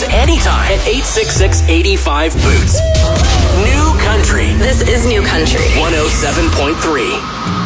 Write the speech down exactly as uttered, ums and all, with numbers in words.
us anytime at eight six six, eight five, boots. New Country. This is New Country. one oh seven point three.